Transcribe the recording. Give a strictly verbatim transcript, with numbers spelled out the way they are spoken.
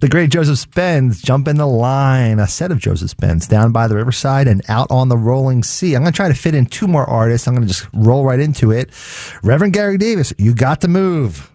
The great Joseph Spence, Jump in the Line, a set of Joseph Spence, Down by the Riverside and Out on the Rolling Sea. I'm going to try to fit in two more artists. I'm going to just roll right into it. Reverend Gary Davis, You Got to Move.